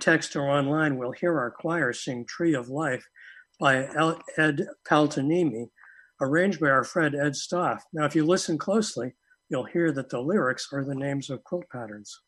text or online, we'll hear our choir sing Tree of Life by Ed Paltanimi, arranged by our friend Ed Stoff. Now, if you listen closely, you'll hear that the lyrics are the names of quilt patterns.